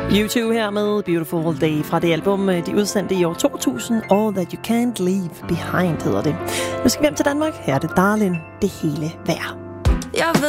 U2 her med Beautiful Day fra det album, de udsendte i år 2000, All That You Can't Leave Behind hedder det. Nu skal vi hjem til Danmark. Her er det Darling, det hele værd.